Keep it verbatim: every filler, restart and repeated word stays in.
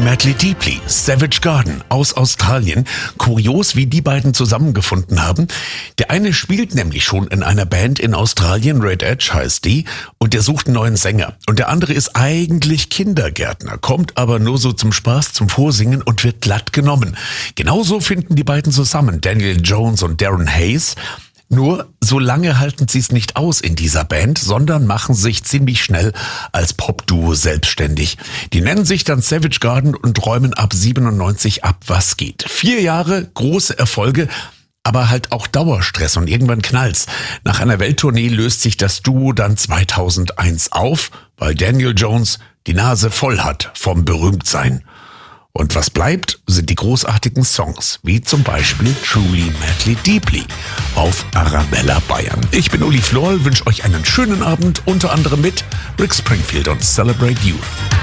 Madly Deeply, Savage Garden aus Australien. Kurios, wie die beiden zusammengefunden haben. Der eine spielt nämlich schon in einer Band in Australien, Red Edge heißt die, und der sucht einen neuen Sänger. Und der andere ist eigentlich Kindergärtner, kommt aber nur so zum Spaß, zum Vorsingen und wird glatt genommen. Genauso finden die beiden zusammen, Daniel Jones und Darren Hayes. Nur, so lange halten sie es nicht aus in dieser Band, sondern machen sich ziemlich schnell als Popduo selbstständig. Die nennen sich dann Savage Garden und räumen ab siebenundneunzig ab, was geht. Vier Jahre, große Erfolge, aber halt auch Dauerstress und irgendwann knallt's. Nach einer Welttournee löst sich das Duo dann zweitausendeins auf, weil Daniel Jones die Nase voll hat vom Berühmtsein. Und was bleibt, sind die großartigen Songs, wie zum Beispiel Truly Madly Deeply auf Arabella Bayern. Ich bin Uli Flor, wünsche euch einen schönen Abend, unter anderem mit Rick Springfield und Celebrate Youth.